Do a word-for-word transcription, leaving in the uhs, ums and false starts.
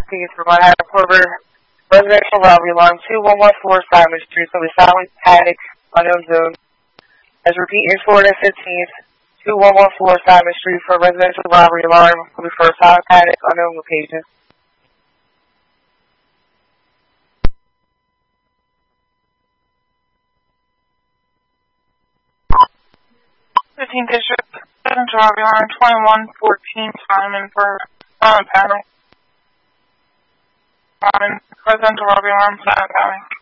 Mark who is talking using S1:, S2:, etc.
S1: please provide a Corver residential robbery alarm two one one four Simon Street for the silent attic unknown zone. As repeat is Florida fifteenth, two one one four Simon Street for residential robbery alarm for the first silent attic unknown location.
S2: fifteenth District, residential robbery alarm twenty-one fourteen Simon for silent panic. Simon, residential robbery alarm silent panic.